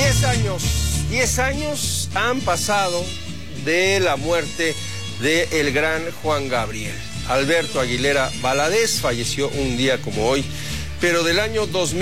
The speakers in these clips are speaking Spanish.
10 años han pasado de la muerte del gran Juan Gabriel. Alberto Aguilera Valadez falleció un día como hoy, pero del año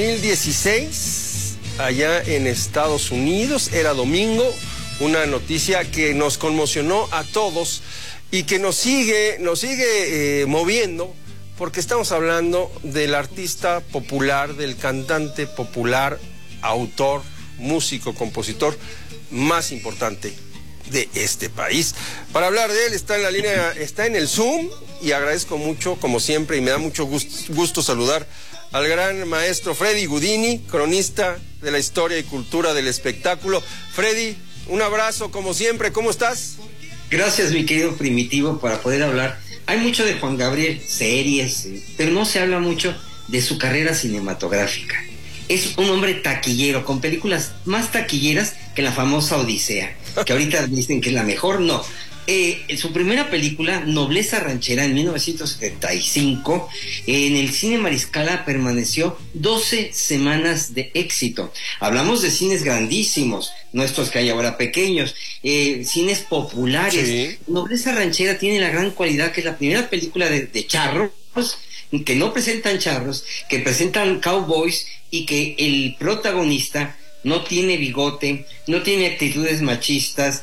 2016, allá en Estados Unidos, era domingo, una noticia que nos conmocionó a todos y que nos sigue moviendo, porque estamos hablando del artista popular, del cantante popular, autor, músico, compositor más importante de este país. Para hablar de él está en la línea, está en el Zoom, y agradezco mucho, como siempre, y me da mucho gusto saludar al gran maestro Freddy Gudini, cronista de la historia y cultura del espectáculo. Freddy, un abrazo como siempre, ¿cómo estás? Gracias, mi querido Primitivo, para poder hablar. Hay mucho de Juan Gabriel, series, pero no se habla mucho de su carrera cinematográfica. Es un hombre taquillero, con películas más taquilleras que la famosa Odisea, que ahorita dicen que es la mejor. No. Su primera película, Nobleza Ranchera, en 1975, en el Cine Mariscala permaneció 12 semanas de éxito. Hablamos de cines grandísimos, no estos que hay ahora pequeños, cines populares. Sí. Nobleza Ranchera tiene la gran cualidad que es la primera película de charros, que no presentan charros, que presentan cowboys, y que el protagonista no tiene bigote, no tiene actitudes machistas,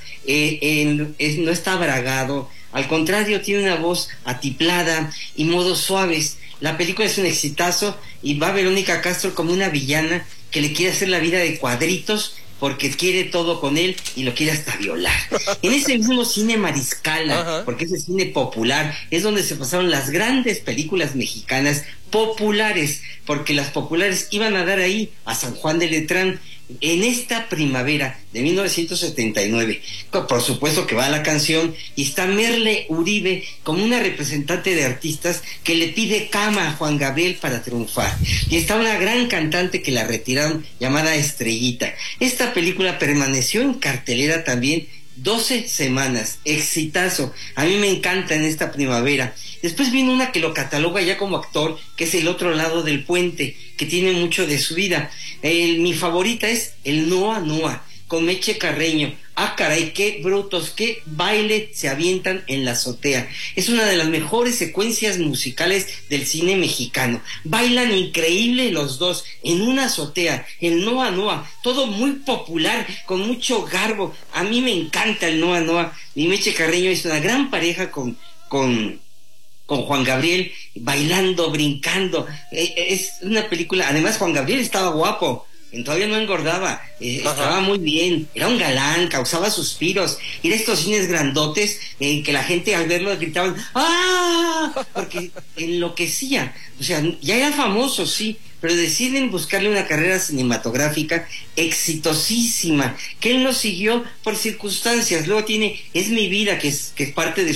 no está bragado, al contrario, tiene una voz atiplada y modos suaves. La película es un exitazo y va Verónica Castro como una villana que le quiere hacer la vida de cuadritos porque quiere todo con él y lo quiere hasta violar. En ese mismo Cine Mariscala, porque ese cine popular es donde se pasaron las grandes películas mexicanas populares, porque las populares iban a dar ahí a San Juan de Letrán. En esta primavera de 1979, por supuesto que va la canción, y está Merle Uribe como una representante de artistas que le pide cama a Juan Gabriel para triunfar, y está una gran cantante que la retiraron llamada Estrellita. Esta película permaneció en cartelera también 12 semanas, exitazo. A mí me encanta en esta primavera. Después vino una que lo cataloga ya como actor, que es El otro lado del puente, que tiene mucho de su vida. Mi favorita es El Noa Noa, con Meche Carreño. Ah, caray, qué brutos, qué baile se avientan en la azotea. Es una de las mejores secuencias musicales del cine mexicano. Bailan increíble los dos en una azotea. El Noa Noa, todo muy popular, con mucho garbo. A mí me encanta el Noa Noa. Y Meche Carreño es una gran pareja con Juan Gabriel, bailando, brincando. Es una película. Además, Juan Gabriel estaba guapo, todavía no engordaba, estaba muy bien, era un galán, causaba suspiros. Ir a estos cines grandotes que la gente al verlo gritaban ¡ah!, porque enloquecía. O sea, ya era famoso, sí, pero deciden buscarle una carrera cinematográfica exitosísima, que él no siguió por circunstancias. Luego tiene Es mi vida, que es parte de